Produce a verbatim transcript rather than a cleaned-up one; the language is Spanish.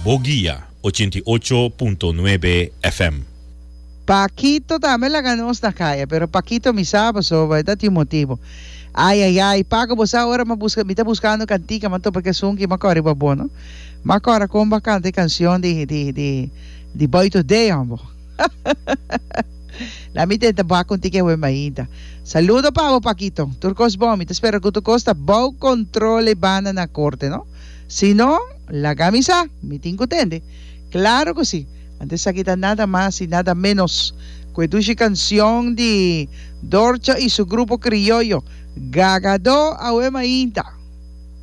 Boguía ochenta y ocho punto nueve F M. Paquito también la ganó esta calle, pero Paquito me sabe sobre este motivo. Ay, ay, ay, Paco, você agora me busca, me está buscando cantica, mas porque es un que me corre bom, ¿no? Me corre con bastante canción de de de de Boy Today, amor. La mitad te va contigo buen mainta. Saludo Pavo Paquito. Turcos bom, te espero que tu costa bau controle bana na corte, ¿no? Si no, la camisa, me tengo tende. Claro que sí. Antes aquí está nada más y nada menos que tu canción de Dorcha y su grupo criollo. Gagado a Mainta.